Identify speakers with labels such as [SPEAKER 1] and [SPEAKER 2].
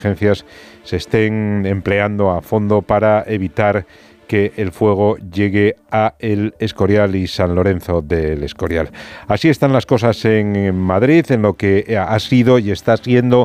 [SPEAKER 1] emergencias se estén empleando a fondo para evitar que el fuego llegue a El Escorial y San Lorenzo del Escorial. Así están las cosas en Madrid, en lo que ha sido y está siendo